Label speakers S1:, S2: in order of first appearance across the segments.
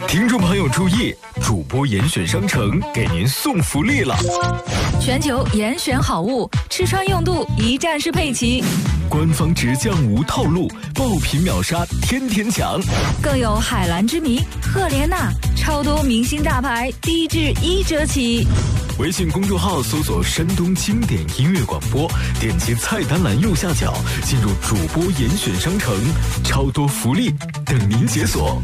S1: 听众朋友注意，主播严选商城给您送福利了！
S2: 全球严选好物，吃穿用度一站式配齐，
S1: 官方直降无套路，爆品秒杀天天抢，
S2: 更有海蓝之谜、赫莲娜，超多明星大牌低至1折起。
S1: 微信公众号搜索山东经典音乐广播，点击菜单栏右下角进入主播严选商城，超多福利等您解锁。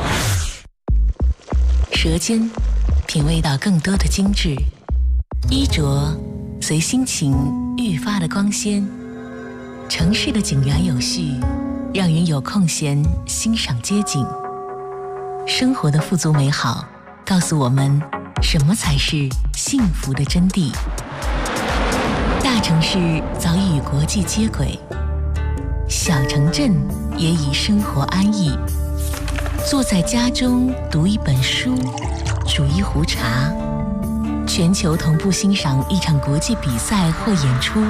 S3: 舌尖品味到更多的精致，衣着随心情愈发的光鲜。城市的井然有序，让人有空闲欣赏街景。生活的富足美好，告诉我们什么才是幸福的真谛。大城市早已与国际接轨，小城镇也已生活安逸。坐在家中读一本书，煮一壶茶，全球同步欣赏一场国际比赛或演出。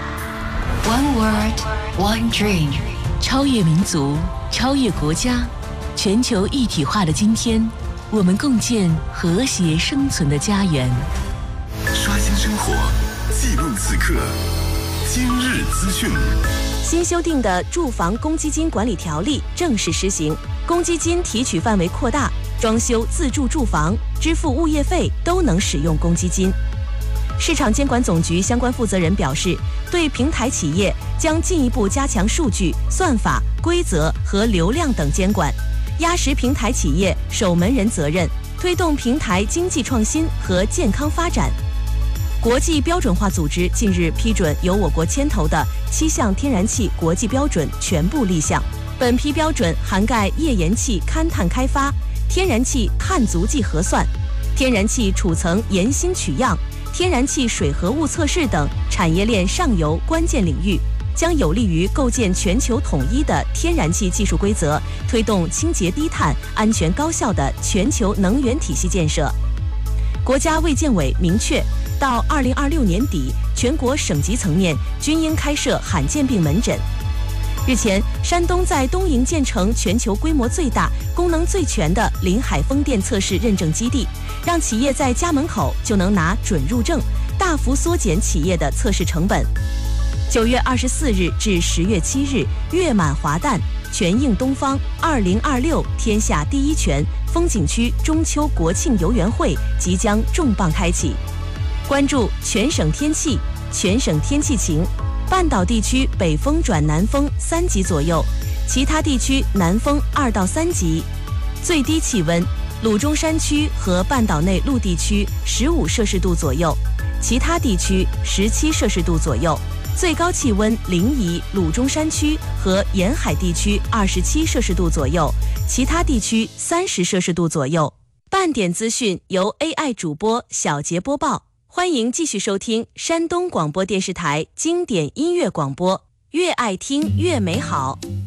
S4: One word, one dream，
S3: 超越民族，超越国家，全球一体化的今天，我们共建和谐生存的家园。
S5: 刷新生活，记录此刻，今日资讯。
S6: 新修订的住房公积金管理条例正式施行，公积金提取范围扩大，装修自住住房、支付物业费都能使用公积金。市场监管总局相关负责人表示，对平台企业将进一步加强数据、算法、规则和流量等监管，压实平台企业守门人责任，推动平台经济创新和健康发展。国际标准化组织近日批准由我国牵头的7项天然气国际标准全部立项。本批标准涵盖页岩气勘探开发、天然气碳足迹核算、天然气储层岩芯取样、天然气水合物测试等产业链上游关键领域，将有利于构建全球统一的天然气技术规则，推动清洁低碳、安全高效的全球能源体系建设。国家卫健委明确，到2026年底，全国省级层面均应开设罕见病门诊。日前，山东在东营建成全球规模最大、功能最全的临海风电测试认证基地，让企业在家门口就能拿准入证，大幅缩减企业的测试成本。9月24日至10月7日，月满华诞，全映东方2026天下第一泉风景区中秋国庆游园会即将重磅开启。关注全省天气，全省天气晴。半岛地区北风转南风3级左右，其他地区南风2到3级。最低气温，鲁中山区和半岛内陆地区15摄氏度左右，其他地区17摄氏度左右。最高气温，临沂、鲁中山区和沿海地区27摄氏度左右，其他地区30摄氏度左右。半点资讯由 AI 主播小杰播报。欢迎继续收听山东广播电视台经典音乐广播，越爱听越美好。